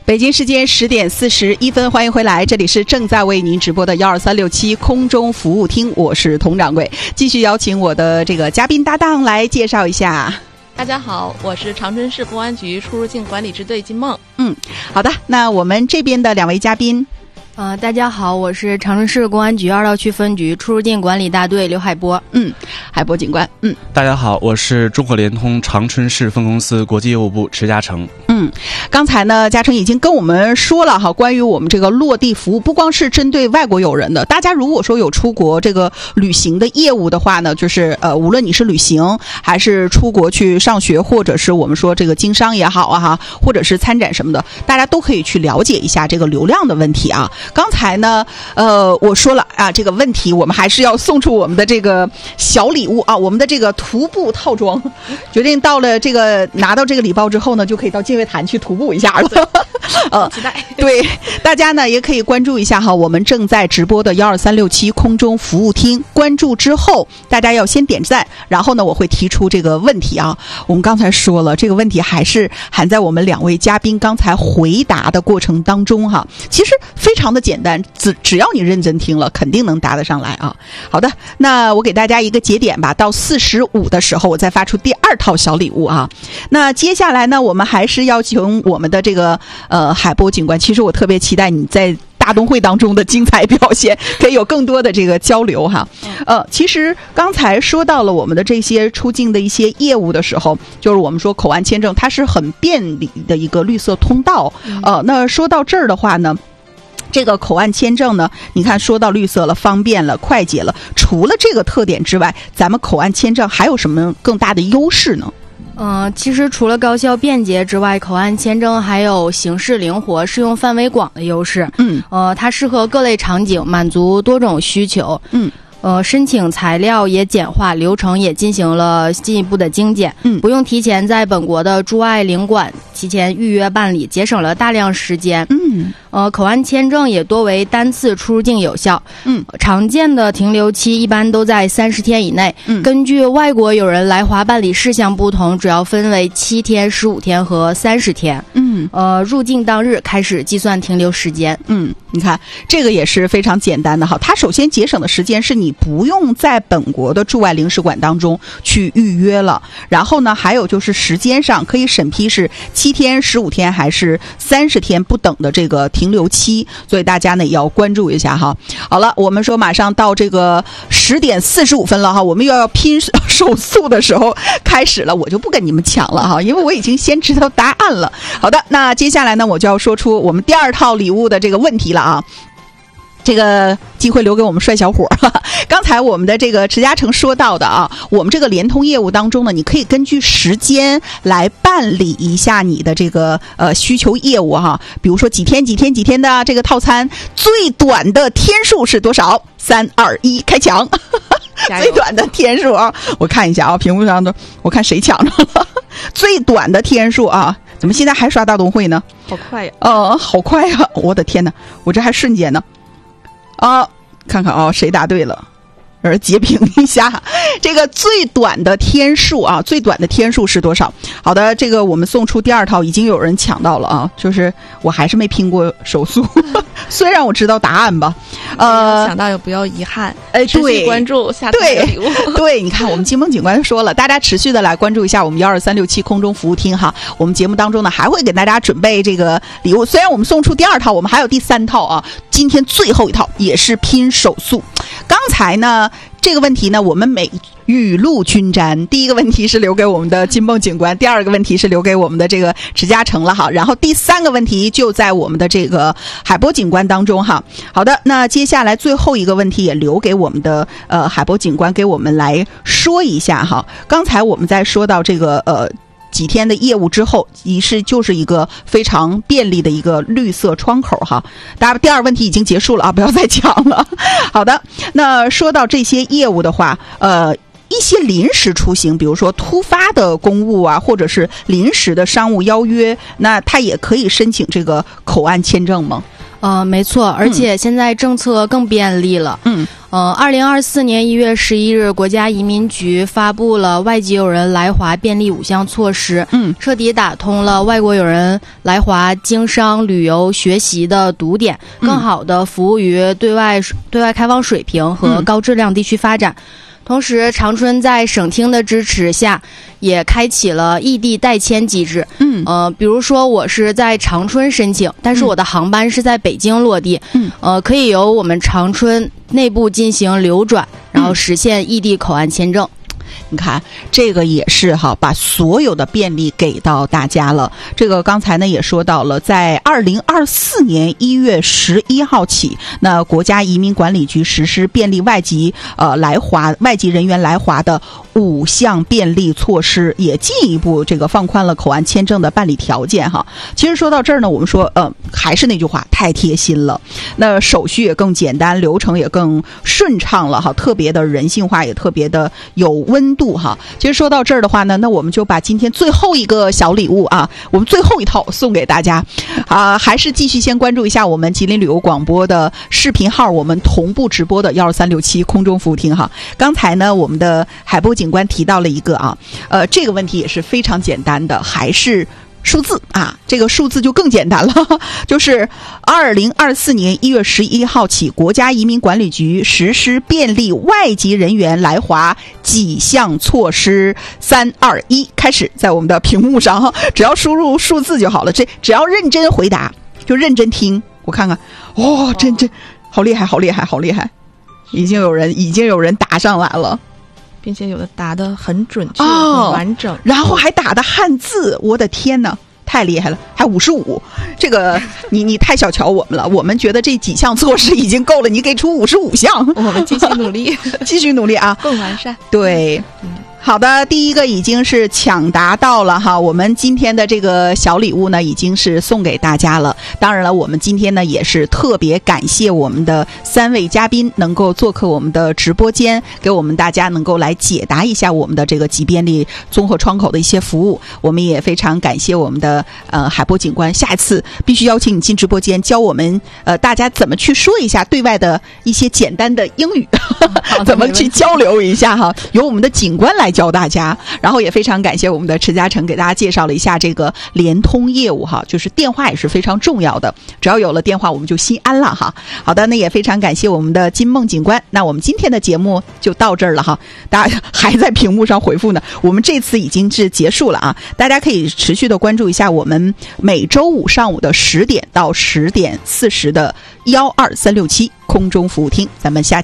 北京时间10点41分，欢迎回来，这里是正在为您直播的12367空中服务厅，我是佟掌柜，继续邀请我的这个嘉宾搭档来介绍一下。 大家好，我是长春市公安局出入境管理支队金梦。 好的，那我们这边的两位嘉宾。 大家好，我是长春市公安局2道区分局出入境管理大队刘海波。 海波警官。 大家好，我是中国联通长春市分公司国际业务部池嘉诚。 刚才呢，嘉诚已经跟我们说了哈，关于我们这个落地服务，不光是针对外国友人的，大家如果说有出国这个旅行的业务的话呢，就是无论你是旅行还是出国去上学，或者是我们说这个经商也好啊哈，或者是参展什么的，大家都可以去了解一下这个流量的问题啊。刚才呢，我说了啊，这个问题我们还是要送出我们的这个小礼物啊，我们的这个徒步套装，决定到了这个拿到这个礼包之后呢，就可以到净月潭去徒步一下了。 期待。 对，大家呢也可以关注一下哈，我们正在直播的12367空中服务厅，关注之后大家要先点赞，然后呢我会提出这个问题啊。我们刚才说了，这个问题还是含在我们两位嘉宾刚才回答的过程当中哈。其实非常的简单，只要你认真听了，肯定能答得上来啊。好的，那我给大家一个节点吧，到45的时候我再发出第2套小礼物啊。那接下来呢，我们还是邀请我们的这个海波警官，其实我特别期待你在大冬会当中的精彩表现，可以有更多的这个交流哈。其实刚才说到了我们的这些出境的一些业务的时候，就是我们说口岸签证它是很便利的一个绿色通道。那说到这儿的话呢，这个口岸签证呢，你看说到绿色了，方便了，快捷了，除了这个特点之外，咱们口岸签证还有什么更大的优势呢？ 其实除了高效便捷之外，口岸签证还有形式灵活、适用范围广的优势。它适合各类场景，满足多种需求。申请材料也简化，流程也进行了进一步的精简。不用提前在本国的驻外领馆提前预约办理，节省了大量时间。口岸签证也多为单次出入境有效。常见的停留期一般都在30天以内。根据外国友人来华办理事项不同，主要分为7天、15天和30天。入境当日开始计算停留时间。 你看这个也是非常简单的哈。它首先节省的时间是你不用在本国的驻外领事馆当中去预约了，然后呢，还有就是时间上可以审批是7天、15天还是30天不等的这个停留期，所以大家呢也要关注一下哈。好了，我们说马上到这个10点45分了哈，我们又要拼手速的时候开始了，我就不跟你们抢了哈，因为我已经先知道答案了。好的，那接下来呢，我就要说出我们第2套礼物的这个问题了啊。这个机会留给我们帅小伙。刚才我们的这个池嘉诚说到的啊，我们这个联通业务当中呢，你可以根据时间来办理一下你的这个需求业务哈。比如说几天的这个套餐，最短的天数是多少？3、2、1，开抢！最短的天数啊，我看一下啊，屏幕上的我看谁抢着了。最短的天数啊，怎么现在还刷大冬会呢？ 好快呀！ 好快呀！我的天哪，我这还瞬间呢。看看啊，谁答对了？截屏一下，这个最短的天数啊，最短的天数是多少？好的，这个我们送出第2套，已经有人抢到了啊，就是我还是没拼过手速，虽然我知道答案吧。 抢到也不要遗憾，持续关注下次的礼物。 对，你看我们金梦警官说了，大家持续的来关注一下我们12367空中服务厅哈。我们节目当中呢还会给大家准备这个礼物，虽然我们送出第2套，我们还有第3套啊。今天最后一套也是拼手速。刚才呢这个问题呢，我们每雨露均沾。第一个问题是留给我们的金梦警官，第2个问题是留给我们的这个池嘉诚了哈，然后第3个问题就在我们的这个海波警官当中哈。好的，那接下来最后一个问题也留给我们的海波警官给我们来说一下哈。刚才我们在说到这个几天的业务之后，就是一个非常便利的一个绿色窗口哈。大家第2问题已经结束了啊，不要再抢了。好的，那说到这些业务的话，一些临时出行，比如说突发的公务啊，或者是临时的商务邀约，那它也可以申请这个口岸签证吗？ 没错，而且现在政策更便利了。 2024年1月11日，国家移民局发布了外籍友人来华便利5项措施，彻底打通了外国友人来华经商、旅游、学习的堵点，更好的服务于对外开放水平和高质量地区发展。同时，长春在省厅的支持下，也开启了异地代签机制。比如说我是在长春申请，但是我的航班是在北京落地，可以由我们长春内部进行流转，然后实现异地口岸签证。 你看，这个也是哈，把所有的便利给到大家了。这个刚才呢也说到了，在2024年1月11号起，那国家移民管理局实施便利外籍人员来华的5项便利措施，也进一步这个放宽了口岸签证的办理条件哈。其实说到这儿呢，我们说还是那句话，太贴心了。那手续也更简单，流程也更顺畅了哈，特别的人性化，也特别的有温度哈。其实说到这儿的话呢，那我们就把今天最后一个小礼物啊，我们最后一套送给大家啊，还是继续先关注一下我们吉林旅游广播的视频号，我们同步直播的12367空中服务厅哈。刚才呢，我们的海波警官提到了一个这个问题也是非常简单的，还是数字啊，这个数字就更简单了，就是2024年1月11号起，国家移民管理局实施便利外籍人员来华几项措施，3、2、1，开始，在我们的屏幕上，只要输入数字就好了，只要认真回答，就认真听，我看看，真好厉害，好厉害，好厉害，已经有人答上来了。 并且有的答得很准确、很完整， 然后还打的汉字，我的天哪，太厉害了！还55，这个你太小瞧我们了，我们觉得这几项措施已经够了，你给出55项， 我们继续努力， 继续努力啊， 更完善。 对。好的，第一个已经是抢答到了哈，我们今天的这个小礼物呢已经是送给大家了。当然了，我们今天呢也是特别感谢我们的3位嘉宾能够做客我们的直播间，给我们大家能够来解答一下我们的这个集便利综合窗口的一些服务。我们也非常感谢我们的海波警官，下一次必须邀请你进直播间，教我们大家怎么去说一下对外的一些简单的英语，怎么去交流一下哈，由我们的警官来教大家。然后也非常感谢我们的池嘉诚给大家介绍了一下这个联通业务哈，就是电话也是非常重要的，只要有了电话我们就心安了哈。好的，那也非常感谢我们的金梦警官，那我们今天的节目就到这儿了哈，大家还在屏幕上回复呢，我们这次已经是结束了啊，大家可以持续的关注一下我们每周五上午的10点到10点40的12367空中服务厅，咱们下期